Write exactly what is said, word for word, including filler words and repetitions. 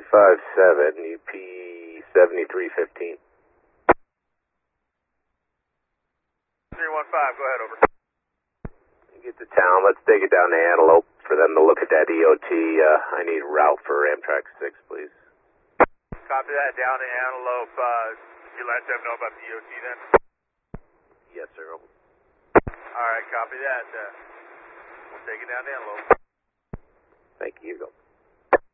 five seven, U P seventy-three fifteen. three one five, go ahead, over. Get to town, let's take it down to Antelope for them to look at that E O T. Uh, I need route for Amtrak six, please. Copy that, down to Antelope. Uh, you let them know about the E O T then? Yes, sir. Alright, copy that. Uh, we'll take it down to Antelope. Thank you. Go.